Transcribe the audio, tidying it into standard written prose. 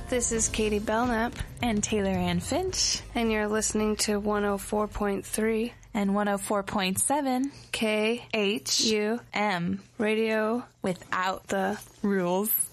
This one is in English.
This is Katie Belknap. And Taylor Ann Finch. And you're listening to 104.3 and 104.7 KHUM Radio without the rules.